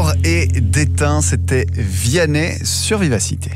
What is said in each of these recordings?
mort et d'éteint, c'était Vianney sur Vivacité.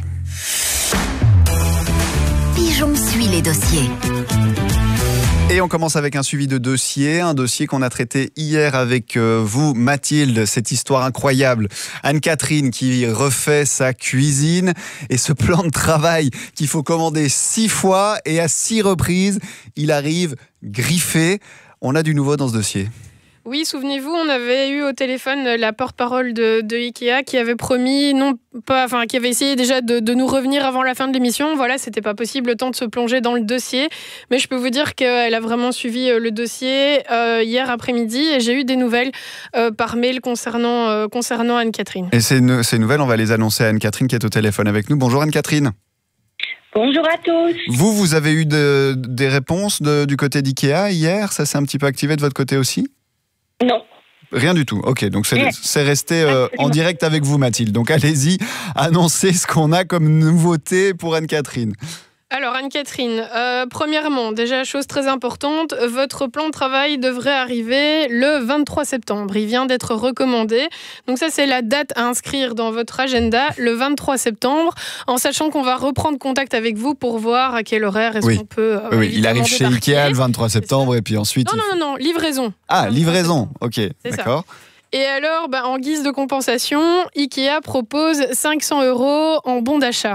Pigeon suit les dossiers. Et on commence avec un suivi de dossier, un dossier qu'on a traité hier avec vous, Mathilde, cette histoire incroyable. Anne-Catherine qui refait sa cuisine et ce plan de travail qu'il faut commander 6 fois et à 6 reprises, il arrive griffé. On a du nouveau dans ce dossier. Oui, souvenez-vous, on avait eu au téléphone la porte-parole de Ikea qui avait promis, qui avait essayé déjà de nous revenir avant la fin de l'émission. Voilà, c'était pas possible, le temps de se plonger dans le dossier. Mais je peux vous dire qu'elle a vraiment suivi le dossier hier après-midi et j'ai eu des nouvelles par mail concernant Anne-Catherine. Et ces nouvelles, on va les annoncer à Anne-Catherine qui est au téléphone avec nous. Bonjour Anne-Catherine. Bonjour à tous. Vous avez eu des réponses du côté d'Ikea hier? Ça s'est un petit peu activé de votre côté aussi? Non. Rien du tout. Ok, donc c'est resté en direct avec vous, Mathilde. Donc allez-y, annoncez ce qu'on a comme nouveauté pour Anne-Catherine. Alors Anne-Catherine, premièrement, déjà chose très importante, votre plan de travail devrait arriver le 23 septembre. Il vient d'être recommandé. Donc ça, c'est la date à inscrire dans votre agenda, le 23 septembre, en sachant qu'on va reprendre contact avec vous pour voir à quel horaire est-ce qu'on peut... il arrive chez Ikea le 23 septembre et puis ensuite... Non, livraison. Ah, livraison, ok, d'accord. Et alors, en guise de compensation, Ikea propose 500 € en bon d'achat.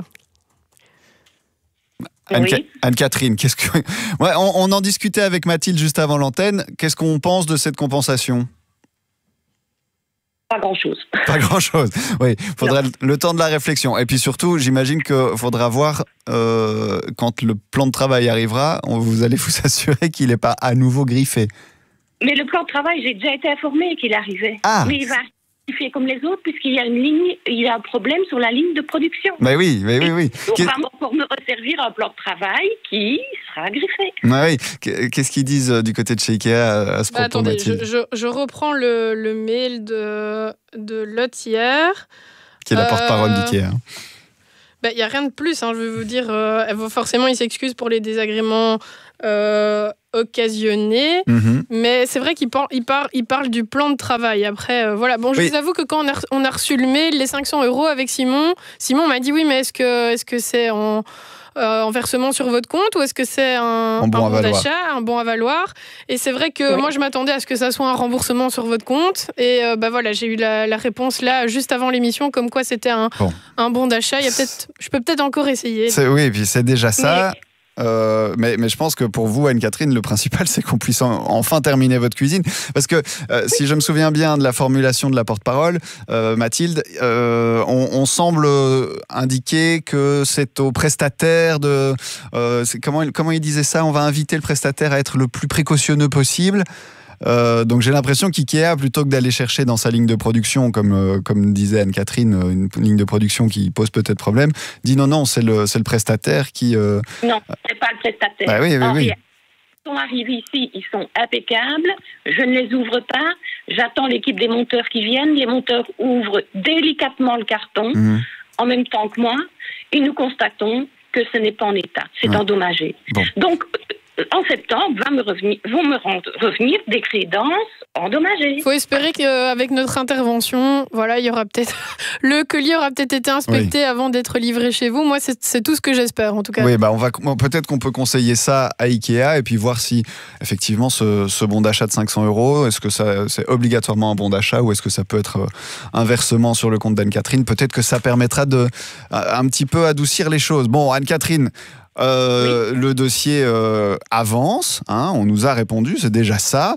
Anne-Catherine, on en discutait avec Mathilde juste avant l'antenne. Qu'est-ce qu'on pense de cette compensation? Pas grand-chose. Pas grand-chose. Oui, faudra le temps de la réflexion. Et puis surtout, j'imagine qu'il faudra voir quand le plan de travail arrivera, vous allez vous assurer qu'il n'est pas à nouveau griffé. Mais le plan de travail, j'ai déjà été informée qu'il arrivait. Ah. Mais il va fait comme les autres, puisqu'il y a il y a un problème sur la ligne de production. Oui. On va encore me resservir un plan de travail qui sera griffé. Oui. Qu'est-ce qu'ils disent du côté de chez Ikea à ce propos, attendez, Mathilde? je reprends le mail de Lotte hier. Qui est la porte-parole d'Ikea. Il n'y a rien de plus, je vais vous dire. Forcément, il s'excuse pour les désagréments occasionnés. Mais c'est vrai qu'il parle du plan de travail. Après, voilà. Bon, je vous avoue que quand on a reçu le mail, les 500 € avec Simon m'a dit oui, mais est-ce que c'est en versement sur votre compte ou est-ce que c'est un bon d'achat, un bon à valoir? Et c'est vrai que moi, je m'attendais à ce que ça soit un remboursement sur votre compte. Et voilà, j'ai eu la réponse là, juste avant l'émission, comme quoi c'était un bon d'achat. Je peux peut-être encore essayer. Oui, et puis c'est déjà ça. Mais je pense que pour vous, Anne-Catherine, le principal, c'est qu'on puisse enfin terminer votre cuisine. Parce que si je me souviens bien de la formulation de la porte-parole, Mathilde, on semble indiquer que c'est au prestataire de... comment il disait ça? On va inviter le prestataire à être le plus précautionneux possible. Donc j'ai l'impression qu'IKEA, plutôt que d'aller chercher dans sa ligne de production, comme disait Anne-Catherine, une ligne de production qui pose peut-être problème, dit non, c'est le prestataire qui... Non, c'est pas le prestataire. Oui. Ils sont arrivés ici, ils sont impeccables, je ne les ouvre pas, j'attends l'équipe des monteurs qui viennent, les monteurs ouvrent délicatement le carton, en même temps que moi, et nous constatons que ce n'est pas en état, c'est endommagé. Bon. Donc, en septembre, vont me revenir des crédences endommagées. Il faut espérer qu'avec notre intervention, voilà, il y aura peut-être le colis aura peut-être été inspecté avant d'être livré chez vous. Moi, c'est tout ce que j'espère, en tout cas. Oui, peut-être qu'on peut conseiller ça à Ikea et puis voir si effectivement ce bon d'achat de 500 €, est-ce que c'est obligatoirement un bon d'achat ou est-ce que ça peut être un versement sur le compte d'Anne-Catherine? Peut-être que ça permettra de un petit peu adoucir les choses. Bon, Anne-Catherine. Le dossier avance, on nous a répondu, c'est déjà ça.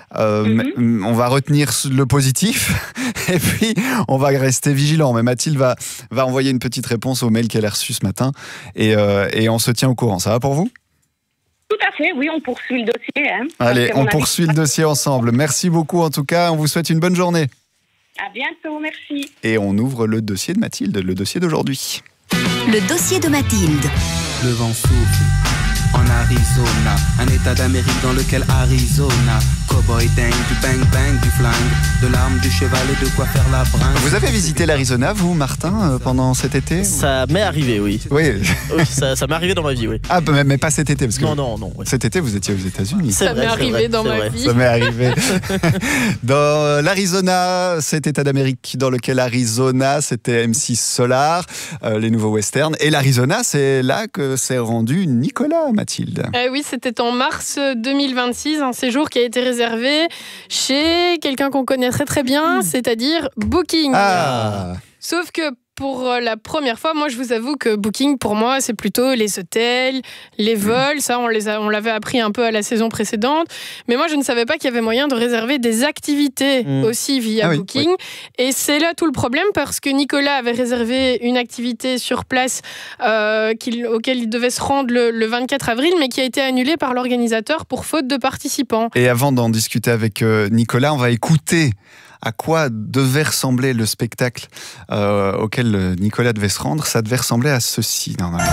On va retenir le positif et puis on va rester vigilant. Mais Mathilde va envoyer une petite réponse au mail qu'elle a reçu ce matin et on se tient au courant. Ça va pour vous? Tout à fait, oui, on poursuit le dossier. Allez, on poursuit le dossier ensemble. Merci beaucoup en tout cas, on vous souhaite une bonne journée. À bientôt, merci. Et on ouvre le dossier de Mathilde, le dossier d'aujourd'hui. Le dossier de Mathilde. Le vent souffle en Arizona, un état d'Amérique dans lequel Arizona cow-boy dingue, du bang-bang, du flingue, de l'arme, du cheval et de quoi faire la bringue. Vous avez visité l'Arizona, vous, Martin, pendant cet été? Ça m'est arrivé, oui. Oui. Oui, ça m'est arrivé dans ma vie, oui. Ah, mais pas cet été, parce que non. Ouais. Cet été, vous étiez aux États-Unis. Ça m'est arrivé dans ma vie. Ça m'est arrivé. Dans l'Arizona, cet état d'Amérique dans lequel Arizona, c'était M6 Solar, les nouveaux westerns. Et l'Arizona, c'est là que s'est rendu Nicolas, Mathilde. Oui, c'était en mars 2026, un séjour qui a été réservé chez quelqu'un qu'on connaît très très bien, c'est-à-dire Booking. Ah. Sauf que pour la première fois, moi je vous avoue que Booking pour moi c'est plutôt les hôtels, les vols, ça on l'avait appris un peu à la saison précédente, mais moi je ne savais pas qu'il y avait moyen de réserver des activités aussi via Booking, et c'est là tout le problème parce que Nicolas avait réservé une activité sur place auquel il devait se rendre le 24 avril, mais qui a été annulée par l'organisateur pour faute de participants. Et avant d'en discuter avec Nicolas, on va écouter à quoi devait ressembler le spectacle auquel Nicolas devait se rendre. Ça devait ressembler à ceci, normalement.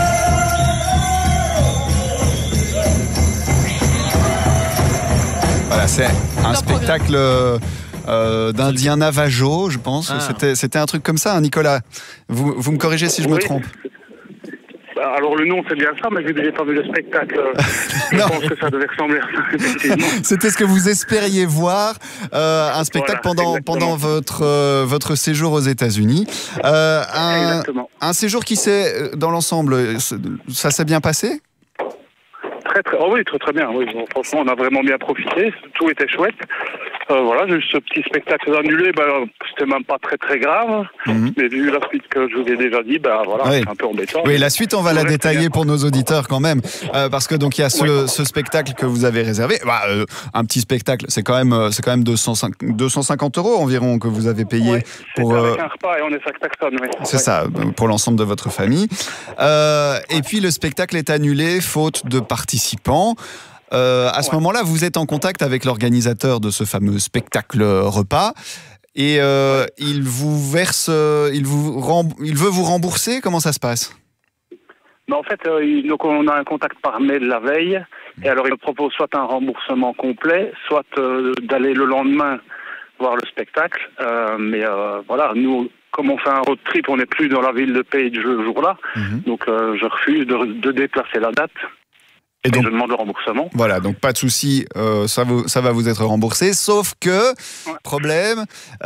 Voilà, c'est un spectacle d'Indien Navajo, je pense. Ah. C'était un truc comme ça, hein, Nicolas. Vous me corrigez si je me trompe. Alors le nom c'est bien ça, mais vu que j'ai pas vu le spectacle, je pense que ça devait ressembler à ça, effectivement. C'était ce que vous espériez voir, un spectacle pendant votre séjour aux États-Unis. Un séjour qui s'est, dans l'ensemble, ça s'est bien passé ? Très bien. Oui. Bon, franchement, on a vraiment bien profité. Tout était chouette. Voilà, juste ce petit spectacle annulé, c'était même pas très très grave. Mais vu la suite que je vous ai déjà dit, c'est un peu embêtant. Oui, la suite, on va la détailler pour nos auditeurs quand même, parce que donc il y a ce spectacle que vous avez réservé. Un petit spectacle, c'est quand même 250 € environ que vous avez payé pour avec un repas et on est 5 personnes. Oui. C'est ça, pour l'ensemble de votre famille. Et puis le spectacle est annulé faute de participants. À ce moment-là, vous êtes en contact avec l'organisateur de ce fameux spectacle repas et il vous verse, il veut vous rembourser. Comment ça se passe ? En fait, donc on a un contact par mail la veille et alors il me propose soit un remboursement complet, soit d'aller le lendemain voir le spectacle. Mais voilà, nous, comme on fait un road trip, on n'est plus dans la ville de Page le jour-là, donc je refuse de déplacer la date. Et donc, je demande le remboursement. Voilà, donc pas de souci, ça va vous être remboursé. Sauf que, problème,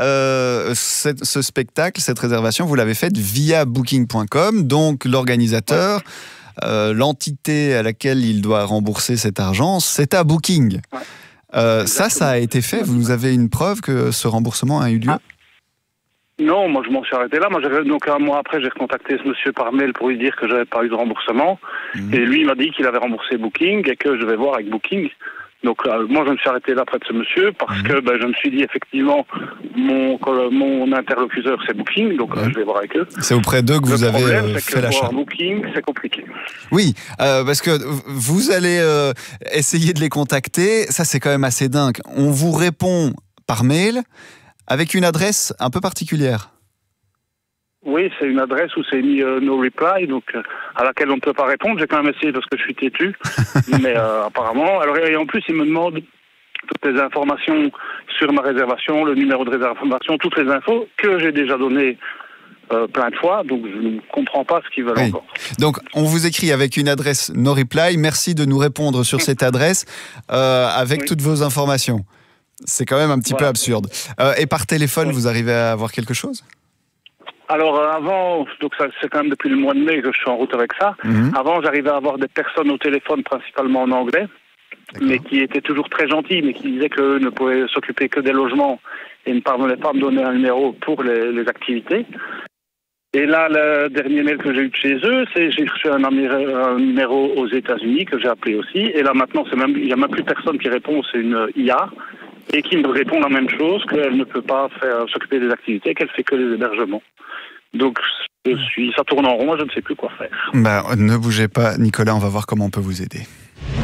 ce spectacle, cette réservation, vous l'avez faite via Booking.com. Donc l'organisateur, l'entité à laquelle il doit rembourser cet argent, c'est à Booking. Ça a été fait. Vous avez une preuve que ce remboursement a eu lieu ? Non, moi je m'en suis arrêté là. Donc un mois après, j'ai recontacté ce monsieur par mail pour lui dire que j'avais pas eu de remboursement. Et lui, il m'a dit qu'il avait remboursé Booking et que je vais voir avec Booking. Donc moi, je me suis arrêté là près de ce monsieur parce que je me suis dit effectivement, mon interlocuteur c'est Booking, donc je vais voir avec eux. C'est auprès d'eux que vous avez fait l'achat. Booking, c'est compliqué. Oui, parce que vous allez essayer de les contacter. Ça, c'est quand même assez dingue. On vous répond par mail avec une adresse un peu particulière. Oui, c'est une adresse où c'est mis no reply, donc à laquelle on ne peut pas répondre. J'ai quand même essayé parce que je suis têtu, mais apparemment. Alors et en plus, il me demande toutes les informations sur ma réservation, le numéro de réservation, toutes les infos que j'ai déjà données plein de fois, donc je ne comprends pas ce qu'ils veulent encore. Donc on vous écrit avec une adresse no reply. Merci de nous répondre sur cette adresse avec toutes vos informations. C'est quand même un petit peu absurde. Et par téléphone, vous arrivez à avoir quelque chose ? Alors avant, donc ça, c'est quand même depuis le mois de mai que je suis en route avec ça. Avant, j'arrivais à avoir des personnes au téléphone, principalement en anglais, mais qui étaient toujours très gentils, mais qui disaient qu'eux ne pouvaient s'occuper que des logements et ne parvenaient pas à me donner un numéro pour les activités. Et là, le dernier mail que j'ai eu de chez eux, j'ai reçu un numéro aux États-Unis que j'ai appelé aussi. Et là maintenant, il n'y a même plus personne qui répond, c'est une IA. Et qui me répond la même chose, qu'elle ne peut pas s'occuper des activités, qu'elle fait que les hébergements. Donc, ça tourne en rond, je ne sais plus quoi faire. Ne bougez pas, Nicolas, on va voir comment on peut vous aider.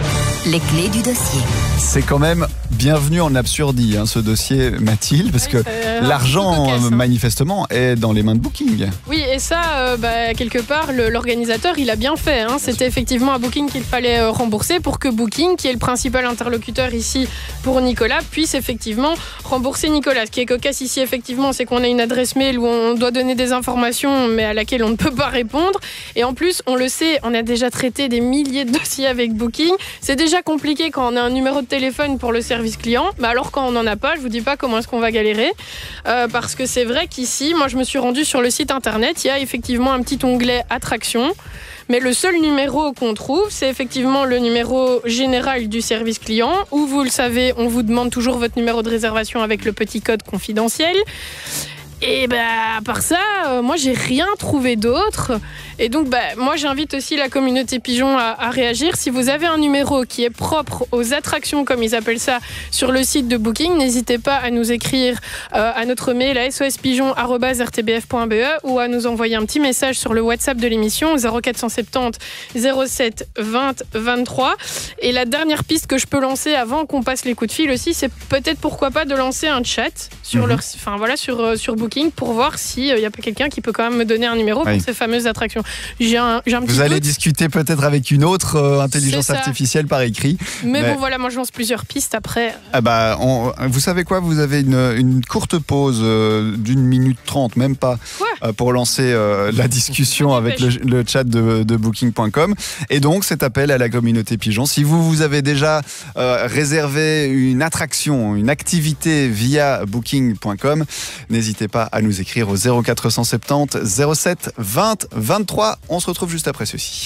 les clés du dossier. C'est quand même bienvenu en absurdie, ce dossier, Mathilde, parce que l'argent, cocasse, manifestement, est dans les mains de Booking. Oui, et ça, quelque part, l'organisateur, il a bien fait. C'était effectivement à Booking qu'il fallait rembourser pour que Booking, qui est le principal interlocuteur ici pour Nicolas, puisse effectivement rembourser Nicolas. Ce qui est cocasse ici, effectivement, c'est qu'on a une adresse mail où on doit donner des informations, mais à laquelle on ne peut pas répondre. Et en plus, on le sait, on a déjà traité des milliers de dossiers avec Booking. C'est déjà compliqué quand on a un numéro de téléphone pour le service client. Mais alors quand on n'en a pas, je vous dis pas comment est-ce qu'on va galérer. Parce que c'est vrai qu'ici, moi je me suis rendue sur le site internet, il y a effectivement un petit onglet attraction. Mais le seul numéro qu'on trouve, c'est effectivement le numéro général du service client, où vous le savez, on vous demande toujours votre numéro de réservation avec le petit code confidentiel. Et à part ça, moi j'ai rien trouvé d'autre. Et donc moi j'invite aussi la communauté pigeon à réagir. Si vous avez un numéro qui est propre aux attractions, comme ils appellent ça, sur le site de Booking, n'hésitez pas à nous écrire à notre mail à sospigeon@rtbf.be ou à nous envoyer un petit message sur le WhatsApp de l'émission 0470 07 20 23. Et la dernière piste que je peux lancer avant qu'on passe les coups de fil aussi, c'est peut-être pourquoi pas de lancer un chat sur sur Booking pour voir s'il n'y a pas quelqu'un qui peut quand même me donner un numéro pour ces fameuses attractions. J'ai un petit Vous allez doute. Discuter peut-être avec une autre intelligence artificielle par écrit. Mais bon, voilà, moi je lance plusieurs pistes après. Vous savez quoi ? Vous avez une courte pause d'1 minute 30, même pas, pour lancer la discussion avec le chat de Booking.com. Et donc, cet appel à la communauté pigeon. Si vous avez déjà réservé une attraction, une activité via Booking.com, n'hésitez pas à nous écrire au 0470 07 20 23. On se retrouve juste après ceci.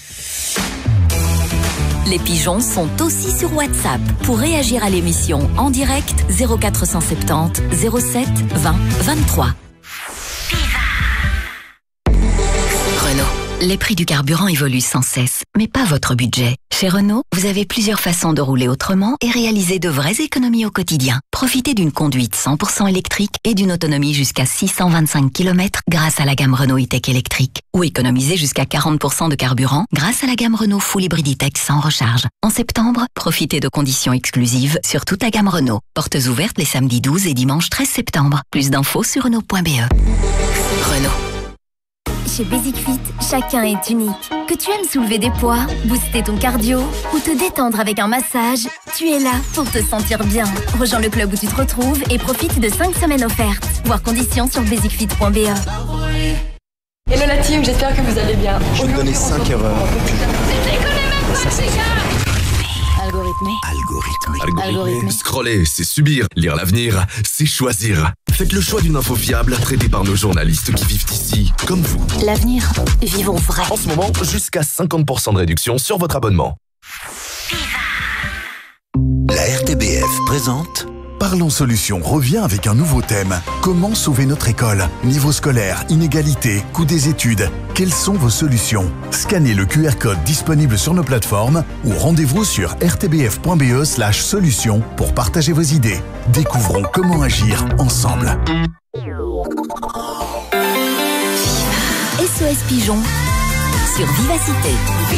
Les pigeons sont aussi sur WhatsApp. Pour réagir à l'émission en direct, 0470 07 20 23. Renault. Les prix du carburant évoluent sans cesse, mais pas votre budget. Chez Renault, vous avez plusieurs façons de rouler autrement et réaliser de vraies économies au quotidien. Profitez d'une conduite 100% électrique et d'une autonomie jusqu'à 625 km grâce à la gamme Renault E-Tech électrique. Ou économisez jusqu'à 40% de carburant grâce à la gamme Renault Full Hybrid E-Tech sans recharge. En septembre, profitez de conditions exclusives sur toute la gamme Renault. Portes ouvertes les samedis 12 et dimanche 13 septembre. Plus d'infos sur Renault.be. Renault. Chez Basic Fit, chacun est unique. Que tu aimes soulever des poids, booster ton cardio ou te détendre avec un massage, tu es là pour te sentir bien. Rejoins le club où tu te retrouves et profite de 5 semaines offertes. Voir conditions sur basicfit.be. Hello la team, j'espère que vous allez bien. Je vais te donner 5 erreurs. Algorithmé. Scroller, c'est subir. Lire l'avenir, c'est choisir. Faites le choix d'une info fiable, traitée par nos journalistes qui vivent ici, comme vous. L'avenir, vivons vrai. En ce moment, jusqu'à 50% de réduction sur votre abonnement. La RTBF présente Parlons Solutions revient avec un nouveau thème. Comment sauver notre école ? Niveau scolaire, inégalité, coût des études. Quelles sont vos solutions ? Scannez le QR code disponible sur nos plateformes ou rendez-vous sur rtbf.be/solutions pour partager vos idées. Découvrons comment agir ensemble. SOS Pigeon sur Vivacité.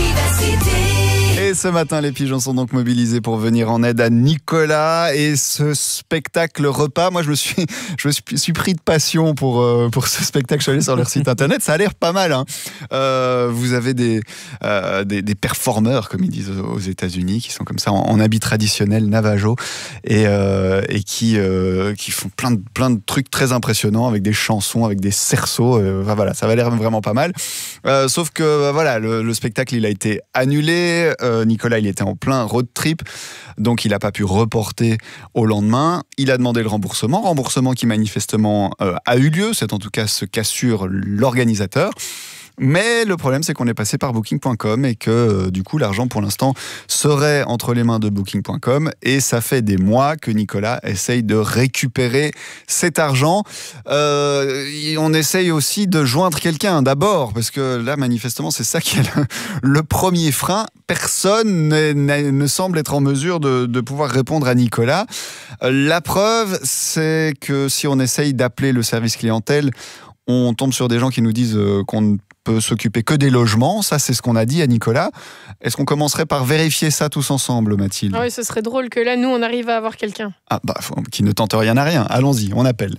Et ce matin, les pigeons sont donc mobilisés pour venir en aide à Nicolas. Et ce spectacle repas, moi je me suis pris de passion pour ce spectacle. Je suis allé sur leur site internet, ça a l'air pas mal. Vous avez des performeurs, comme ils disent aux États-Unis, qui sont comme ça en habit traditionnel navajo et qui font plein de trucs très impressionnants avec des chansons, avec des cerceaux. Voilà, ça va l'air vraiment pas mal. Sauf que voilà, le spectacle il a été annulé. Nicolas, il était en plein road trip, donc il n'a pas pu reporter au lendemain. Il a demandé le remboursement qui manifestement a eu lieu. C'est en tout cas ce qu'assure l'organisateur. Mais le problème, c'est qu'on est passé par Booking.com et que du coup, l'argent pour l'instant serait entre les mains de Booking.com et ça fait des mois que Nicolas essaye de récupérer cet argent. On essaye aussi de joindre quelqu'un d'abord parce que là, manifestement, c'est ça qui est le premier frein. Personne ne semble être en mesure de pouvoir répondre à Nicolas. La preuve, c'est que si on essaye d'appeler le service clientèle, on tombe sur des gens qui nous disent qu'on ne peut s'occuper que des logements. Ça, c'est ce qu'on a dit à Nicolas. Est-ce qu'on commencerait par vérifier ça tous ensemble, Mathilde ? Oui, ce serait drôle que là, nous, on arrive à avoir quelqu'un. Ah, qui ne tente rien à rien. Allons-y, on appelle.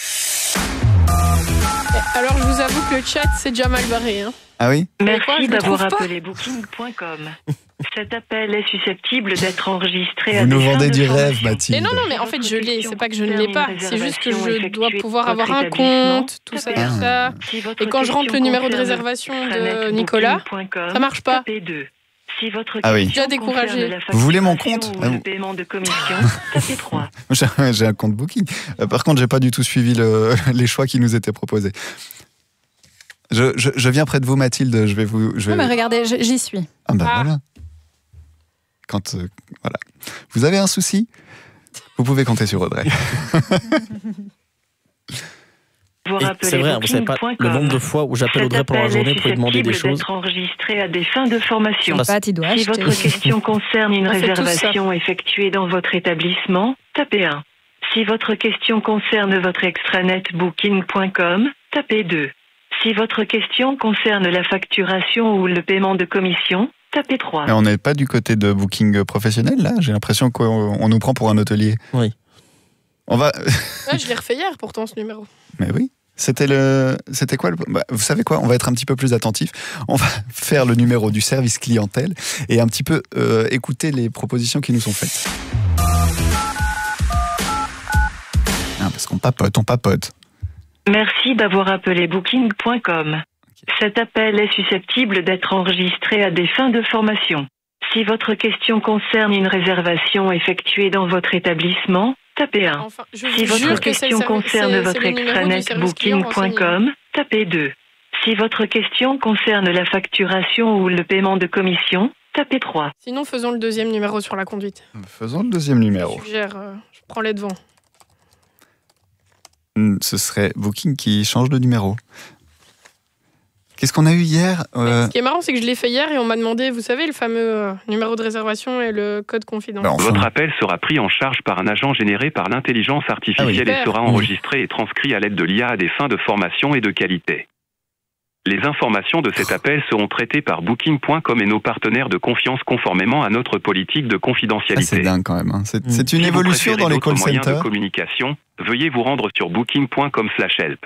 Alors, je vous avoue que le chat, c'est déjà mal barré. Hein. Ah oui ? Merci d'avoir appelé Booking.com. Cet appel est susceptible d'être enregistré. Vous nous vendez du rêve, Mathilde. Et non, mais en fait, je l'ai. C'est pas que je ne l'ai pas. C'est juste que je dois pouvoir avoir un compte, tout ça, tout ça. Et quand je rentre le numéro de réservation de Nicolas, ça marche pas. Ah oui. Déjà découragé. Vous voulez mon compte ? Le paiement de commission, tapez 3. J'ai un compte Booking. Par contre, j'ai pas du tout suivi les choix qui nous étaient proposés. Je viens près de vous, Mathilde. Je vais vous. Non, mais regardez, j'y suis. Ah bah voilà. Voilà. Vous avez un souci ? Vous pouvez compter sur Audrey. C'est vrai, vous savez pas le nombre de fois où j'appelle Audrey pendant la journée pour lui demander des choses. Être enregistré à des fins de formation. Si votre question concerne une réservation effectuée dans votre établissement, tapez 1. Si votre question concerne votre extranet booking.com, tapez 2. Si votre question concerne la facturation ou le paiement de commission, tapez 3. Et on n'est pas du côté de Booking professionnel, là ? J'ai l'impression qu'on nous prend pour un hôtelier. Oui. On va... Je l'ai refait hier, pourtant, ce numéro. Mais oui. C'était quoi vous savez quoi ? On va être un petit peu plus attentif. On va faire le numéro du service clientèle et un petit peu écouter les propositions qui nous sont faites. Parce qu'on papote. Merci d'avoir appelé Booking.com. Cet appel est susceptible d'être enregistré à des fins de formation. Si votre question concerne une réservation effectuée dans votre établissement, tapez 1. Si votre question concerne votre extranet booking.com, tapez 2. Si votre question concerne la facturation ou le paiement de commission, tapez 3. Sinon, faisons le deuxième numéro sur la conduite. Faisons le deuxième numéro. Je prends les devants. Ce serait Booking qui change de numéro. Qu'est-ce qu'on a eu hier Ce qui est marrant, c'est que je l'ai fait hier et on m'a demandé, vous savez, le fameux numéro de réservation et le code confidentiel. Votre appel sera pris en charge par un agent généré par l'intelligence artificielle et sera enregistré et transcrit à l'aide de l'IA à des fins de formation et de qualité. Les informations de cet appel seront traitées par Booking.com et nos partenaires de confiance conformément à notre politique de confidentialité. C'est dingue quand même. Hein. C'est une évolution dans les call centers. Moyens de communication, veuillez vous rendre sur booking.com/help.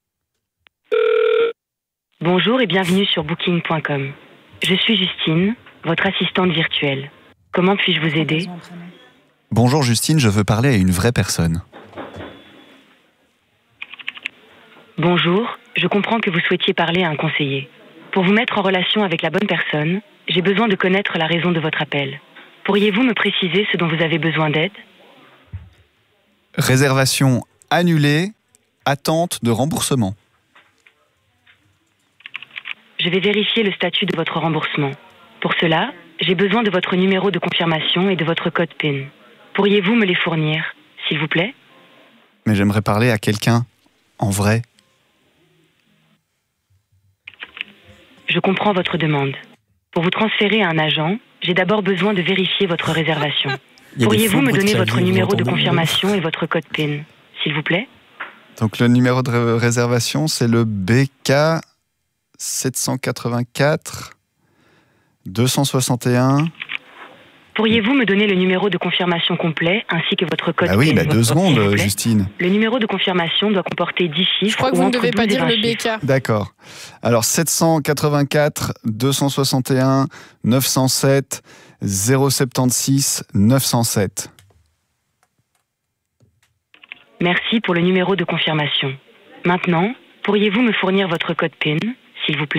Bonjour et bienvenue sur Booking.com. Je suis Justine, votre assistante virtuelle. Comment puis-je vous aider ? Bonjour Justine, je veux parler à une vraie personne. Bonjour, je comprends que vous souhaitiez parler à un conseiller. Pour vous mettre en relation avec la bonne personne, j'ai besoin de connaître la raison de votre appel. Pourriez-vous me préciser ce dont vous avez besoin d'aide ? Réservation annulée, attente de remboursement. Je vais vérifier le statut de votre remboursement. Pour cela, j'ai besoin de votre numéro de confirmation et de votre code PIN. Pourriez-vous me les fournir, s'il vous plaît ? Mais j'aimerais parler à quelqu'un, en vrai. Je comprends votre demande. Pour vous transférer à un agent, j'ai d'abord besoin de vérifier votre réservation. Pourriez-vous me donner votre numéro de confirmation et votre code PIN, s'il vous plaît ? Donc le numéro de réservation, c'est le BK 784 261. Pourriez-vous me donner le numéro de confirmation complet ainsi que votre code PIN ? Ah oui, 2 secondes, Justine. Le numéro de confirmation doit comporter 10 chiffres. Je crois que vous ne devez pas dire le BK. D'accord. Alors 784 261 907 076 907. Merci pour le numéro de confirmation. Maintenant, pourriez-vous me fournir votre code PIN, s'il vous plaît ?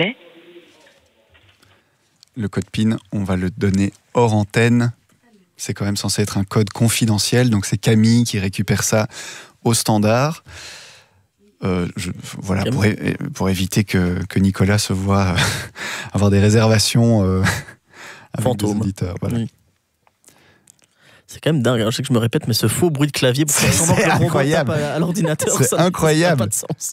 Le code PIN, on va le donner hors antenne. C'est quand même censé être un code confidentiel, donc c'est Camille qui récupère ça au standard. Voilà, pour éviter que Nicolas se voit avoir des réservations avec des auditeurs. Voilà. Oui. C'est quand même dingue, je sais que je me répète, mais ce faux bruit de clavier pour faire semblant que le robot tape à l'ordinateur, c'est incroyable. Ça n'a pas de sens.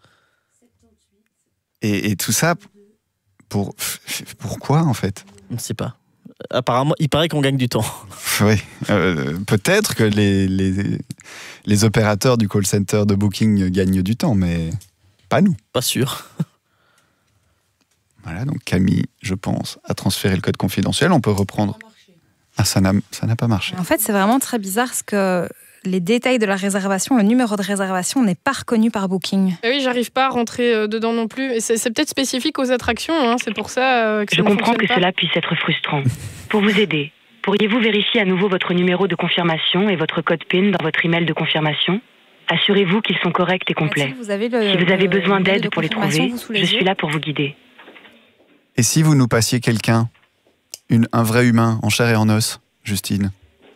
Et tout ça, pourquoi en fait ? Je ne sais pas. Apparemment, il paraît qu'on gagne du temps. Oui, peut-être que les opérateurs du call center de Booking gagnent du temps, mais pas nous. Pas sûr. Voilà, donc Camille, je pense, a transféré le code confidentiel. On peut reprendre. Ah, ça n'a pas marché. En fait, c'est vraiment très bizarre parce que les détails de la réservation, le numéro de réservation n'est pas reconnu par Booking. Et oui, j'arrive pas à rentrer dedans non plus. Et c'est peut-être spécifique aux attractions, hein. C'est pour ça que je comprends que cela puisse être frustrant. Pour vous aider, pourriez-vous vérifier à nouveau votre numéro de confirmation et votre code PIN dans votre email de confirmation ? Assurez-vous qu'ils sont corrects et complets. Si vous avez besoin d'aide pour les trouver, je suis là pour vous guider. Et si vous nous passiez quelqu'un, un vrai humain en chair et en os, Justine ?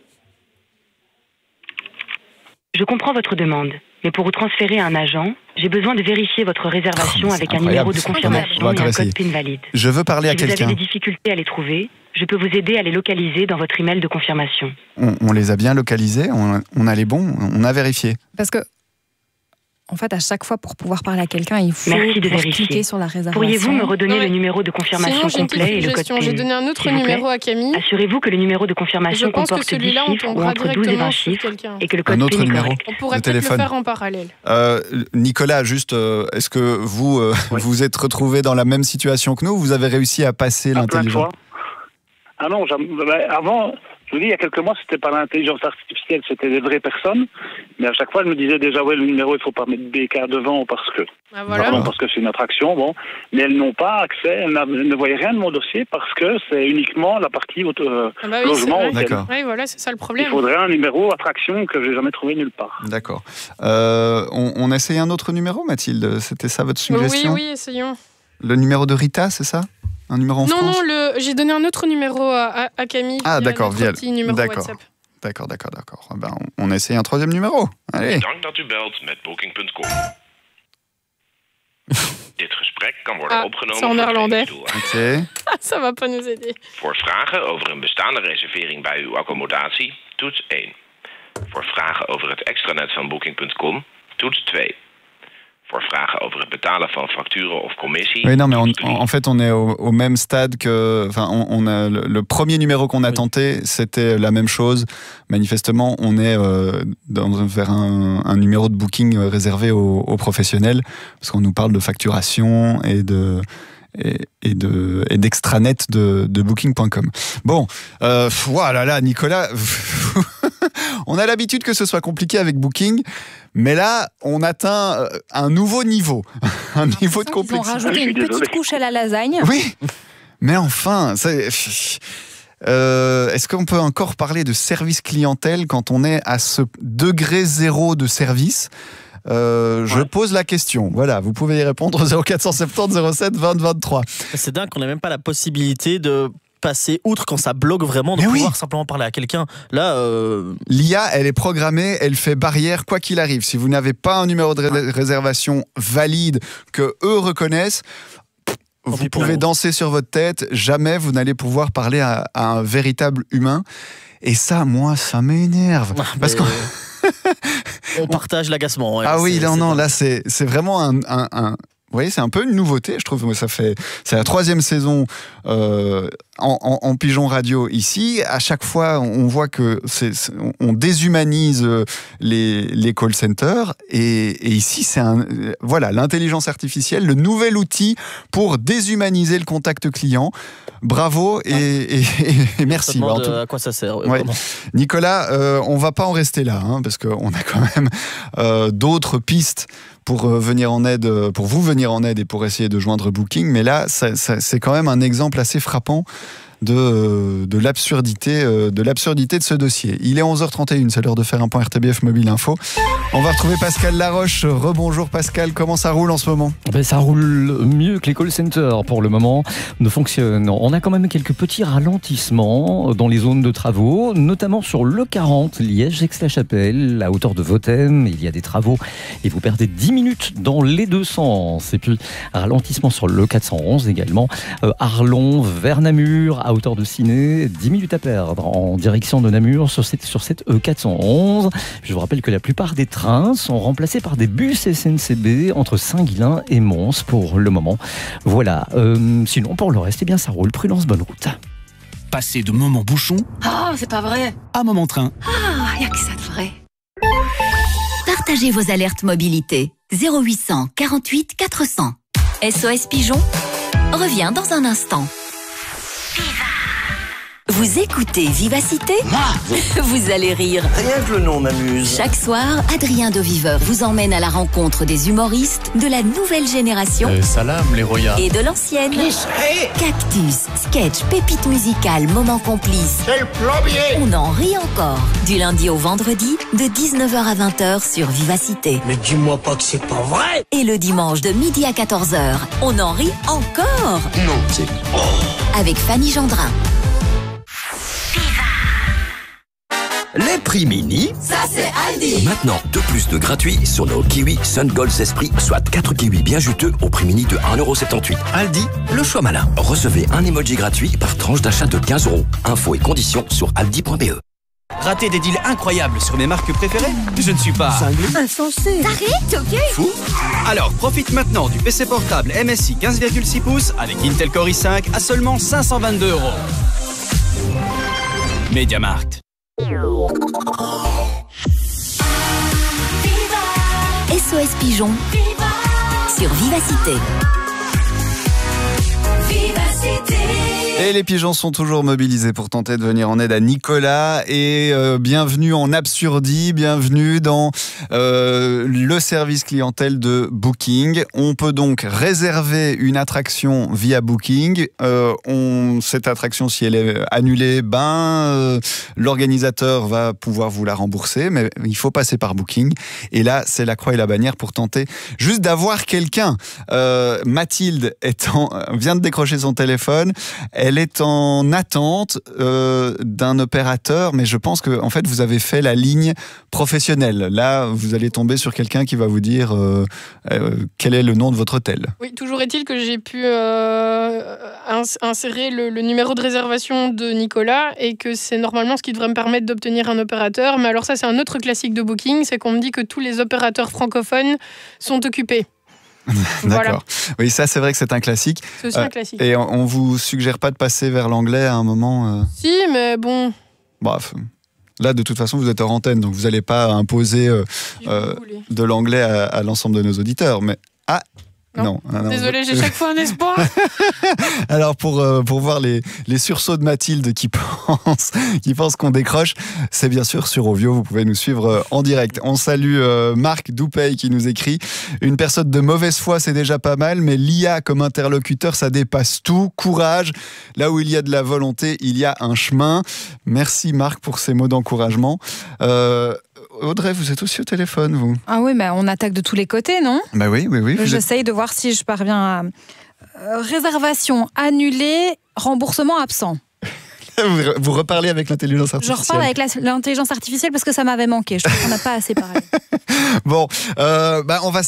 Je comprends votre demande, mais pour vous transférer à un agent, j'ai besoin de vérifier votre réservation avec un numéro de confirmation et un code PIN valide. Je veux parler à quelqu'un. Si vous avez des difficultés à les trouver, je peux vous aider à les localiser dans votre email de confirmation. On les a bien localisés, on a les bons, on a vérifié. Parce que, en fait, à chaque fois, pour pouvoir parler à quelqu'un, il faut cliquer sur la réservation. Pourriez-vous me redonner le numéro de confirmation complet et le code PIN ? J'ai donné un autre numéro à Camille. Assurez-vous que le numéro de confirmation comporte 10 chiffres ou entre 12 et 20 chiffres et que le code PIN est correct. On pourrait peut-être le faire en parallèle. Nicolas, juste, est-ce que vous vous êtes retrouvé dans la même situation que nous ? Vous avez réussi à passer l'intelligence ? Ah non, avant... Je vous dis, il y a quelques mois, c'était pas l'intelligence artificielle, c'était des vraies personnes. Mais à chaque fois, je me disais déjà, le numéro, il faut pas mettre BK devant parce que c'est une attraction, bon. Mais elles n'ont pas accès, elles ne voyaient rien de mon dossier parce que c'est uniquement la partie logement. D'accord. Oui, voilà, c'est ça le problème. Il faudrait un numéro attraction que j'ai jamais trouvé nulle part. D'accord. On essaye un autre numéro, Mathilde ? C'était ça votre suggestion ? Oui, essayons. Le numéro de Rita, c'est ça ? Un numéro en France ? Non, j'ai donné un autre numéro à Camille. Ah, d'accord, via petit numéro WhatsApp. D'accord. Ben, on essaye un troisième numéro. Allez. Dank dat u belt met Booking.com. Dit gesprek kan worden opgenomen voor trainingsdoeleinden. Okay. Ça va pas nous aider. Voor vragen over een bestaande reservering bij uw accommodatie, toets 1. Voor vragen over het extranet van Booking.com, toets 2. Voor vragen over het betalen van facturen of commissie. Oui, non, mais en fait, on est au même stade que. Enfin, on a le premier numéro qu'on a tenté, c'était la même chose. Manifestement, on est vers un numéro de booking réservé aux professionnels, parce qu'on nous parle de facturation et d'extranet de Booking.com. Bon, voilà, Nicolas, on a l'habitude que ce soit compliqué avec Booking, mais là, on atteint un nouveau niveau, un niveau de complexité. Ils ont rajouté une petite couche à la lasagne. Oui, mais enfin, est-ce qu'on peut encore parler de service clientèle quand on est à ce degré zéro de service ? Je pose la question. Voilà, vous pouvez y répondre au 0470 07 20 23. C'est dingue qu'on n'ait même pas la possibilité de passer outre quand ça bloque vraiment, de pouvoir simplement parler à quelqu'un. Là, l'IA, elle est programmée, elle fait barrière quoi qu'il arrive. Si vous n'avez pas un numéro de réservation valide que eux reconnaissent, vous pouvez danser sur votre tête. Jamais vous n'allez pouvoir parler à un véritable humain. Et ça, moi, ça m'énerve. Parce que on partage l'agacement. Ouais, là, c'est vraiment un vous voyez, c'est un peu une nouveauté, je trouve. C'est la 3e saison en Pigeon Radio ici. À chaque fois, on voit que on déshumanise les call centers. Et ici, c'est l'intelligence artificielle, le nouvel outil pour déshumaniser le contact client. Bravo et merci. À quoi ça sert Nicolas, on va pas en rester là, parce qu'on a quand même d'autres pistes pour vous venir en aide et pour essayer de joindre Booking. Mais là, c'est quand même un exemple assez frappant de l'absurdité de ce dossier. Il est 11h31, c'est l'heure de faire un point RTBF Mobile Info. On va retrouver Pascal Laroche. Rebonjour Pascal, comment ça roule en ce moment ? Ça roule mieux que les call centers pour le moment ne fonctionnent. On a quand même quelques petits ralentissements dans les zones de travaux, notamment sur l'E40 Liège-Aix-la-Chapelle, à hauteur de Vothem. Il y a des travaux et vous perdez 10 minutes dans les deux sens. Et puis ralentissement sur l'E411 également, Arlon vers Namur, à hauteur de Ciné, 10 minutes à perdre en direction de Namur sur cette E411. Je vous rappelle que la plupart des trains sont remplacés par des bus SNCB entre Saint-Guilain et Mons pour le moment. Voilà. Sinon, pour le reste, ça roule. Prudence, bonne route. Passer de moment bouchon c'est pas vrai. À moment train. Y a que ça de vrai. Partagez vos alertes mobilité. 0800 48 400. SOS Pigeon. revient dans un instant. Vous écoutez Vivacité ? Vous allez rire. Rien que le nom m'amuse. Chaque soir, Adrien Doviver vous emmène à la rencontre des humoristes de la nouvelle génération Salam les royas. et de l'ancienne. Cactus, sketch, pépites musicales, moments complices. C'est le plombier. On en rit encore. Du lundi au vendredi, de 19h à 20h sur Vivacité. Mais dis-moi pas que c'est pas vrai. Et le dimanche de midi à 14h, on en rit encore. Non, c'est... Avec Fanny Gendrin. Les prix mini, Ça c'est Aldi. maintenant 2+2 gratuits sur nos kiwis Sun Golds Esprit, soit 4 kiwis bien juteux au prix mini de 1,78€. Aldi, le choix malin. Recevez un emoji gratuit par tranche d'achat de 15€. Infos et conditions sur aldi.be. Rater des deals incroyables sur mes marques préférées ? Je ne suis pas... Insensé. T'arrêtes, ok? Fou ? Alors profite maintenant du PC portable MSI 15,6 pouces avec Intel Core i5 à seulement 522€. MediaMarkt. SOS Pigeon sur Vivacité. Et les pigeons sont toujours mobilisés pour tenter de venir en aide à Nicolas. Et bienvenue en Absurdie, bienvenue dans le service clientèle de Booking. On peut donc réserver une attraction via Booking. Cette attraction, si elle est annulée, l'organisateur va pouvoir vous la rembourser, mais il faut passer par Booking. Et là, c'est la croix et la bannière pour tenter juste d'avoir quelqu'un. Mathilde vient de décrocher son téléphone. Elle est en attente d'un opérateur, mais je pense que en fait vous avez fait la ligne professionnelle. Là, vous allez tomber sur quelqu'un qui va vous dire quel est le nom de votre hôtel. Oui, toujours est-il que j'ai pu insérer le numéro de réservation de Nicolas et que c'est normalement ce qui devrait me permettre d'obtenir un opérateur. Mais alors ça, c'est un autre classique de Booking, c'est qu'on me dit que tous les opérateurs francophones sont occupés. D'accord. Voilà. Oui, ça c'est vrai que c'est un classique. C'est aussi un classique. Et on vous suggère pas de passer vers l'anglais à un moment Si, mais bon. Bref. Là, de toute façon, vous êtes hors antenne, donc vous n'allez pas imposer de l'anglais à l'ensemble de nos auditeurs. Mais non. Désolée, j'ai chaque fois un espoir. Alors, pour voir les sursauts de Mathilde qui pense qu'on décroche, c'est bien sûr sur Ovio. Vous pouvez nous suivre en direct. On salue Marc Doupey qui nous écrit « Une personne de mauvaise foi, c'est déjà pas mal, mais l'IA comme interlocuteur, ça dépasse tout. Courage. Là où il y a de la volonté, il y a un chemin. » Merci Marc pour ces mots d'encouragement. Audrey, vous êtes aussi au téléphone, vous? Ah oui, mais on attaque de tous les côtés, non? Bah oui. J'essaye de voir si je parviens à réservation annulée, remboursement absent. Vous reparlez avec l'intelligence artificielle? Je reparle avec l'intelligence artificielle parce que ça m'avait manqué. Je trouve qu'on n'a pas assez parlé. Bon, on va